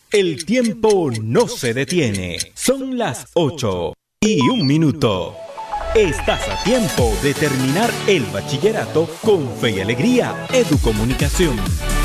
El tiempo no se detiene. Son las 8:01. Estás a tiempo de terminar el bachillerato con fe y alegría. Educomunicación.